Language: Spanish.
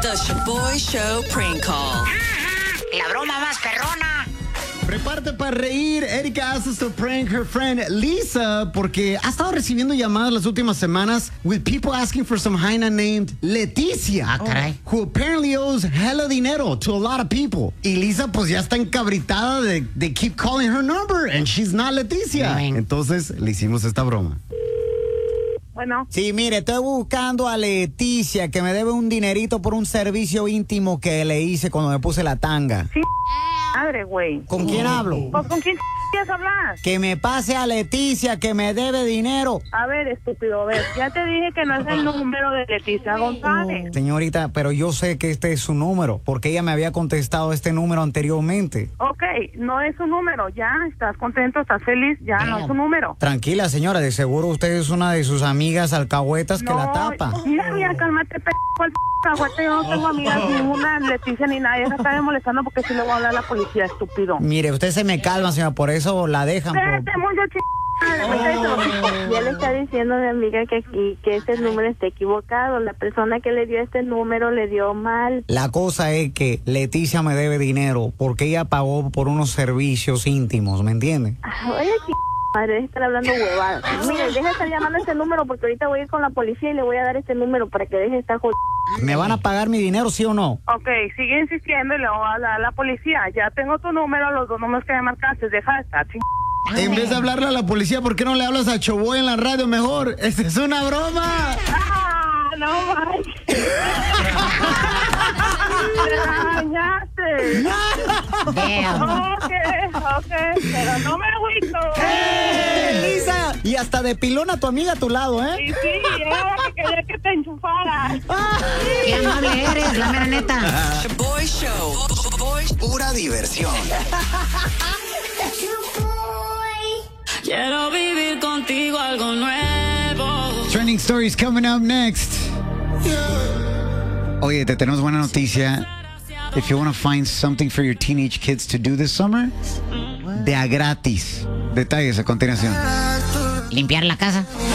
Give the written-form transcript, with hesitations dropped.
The Shaboy Show prank call. La broma más perrona. Prepárate para reír. Erika asked us to prank her friend Lisa porque ha estado recibiendo llamadas las últimas semanas with people asking for some hyena named Leticia. Ah, caray. Who apparently owes hella dinero to a lot of people. Y Lisa pues ya está encabritada de they keep calling her number and she's not Leticia. Entonces le hicimos esta broma. Bueno, Sí, mire, estoy buscando a Leticia, que me debe un dinerito por un servicio íntimo que le hice cuando me puse la tanga. sí, madre, güey. ¿Con quién hablo? Pues, ¿con quién quieres hablar? Que me pase a Leticia, que me debe dinero. A ver, estúpido, a ver, ya te dije que no es el número de Leticia González. Señorita, pero yo sé que este es su número, porque ella me había contestado este número anteriormente. Ok, no es su número, ya, estás contento, estás feliz, ya no es su número. Tranquila, señora, de seguro usted es una de sus amigas alcahuetas que la tapa. Mira, cálmate, ¿cuál caguete? Yo no tengo amigas, ninguna Leticia ni nadie, se está molestando porque si le voy a hablar a la policía, estúpido. Mire, usted se me calma, señora, por eso la dejan. Vete, mucho Y él está diciendo a mi amiga que este número está equivocado. La persona que le dio este número le dio mal. La cosa es que Leticia me debe dinero porque ella pagó por unos servicios íntimos, ¿me entiende? Oye, madre, deja de estar hablando huevadas. Mire, deja de estar llamando este número porque ahorita voy a ir con la policía y le voy a dar este número para que deje de estar jodiendo. ¿Me van a pagar mi dinero, sí o no? Ok, sigue insistiendo y le voy a hablar a la policía. Ya tengo tu número, los dos números que me marcaste, deja de estar En vez de hablarle a la policía, ¿por qué no le hablas a Choboy en la radio mejor? ¡Esta es una broma! ¡Ah, no manches! ¡Me dañaste! Ok, pero no me agüito. Lisa, y hasta de pilona tu amiga a tu lado, ¿eh? Y sí, era que quería que te enchufaras. Qué amable eres, la mera neta. Shaboy Show. Pura diversión. Quiero vivir contigo algo nuevo. Trending stories coming up next. Oye, te tenemos buena noticia. If you want to find something for your teenage kids to do this summer, de a gratis. Detalles a continuación. Limpiar la casa.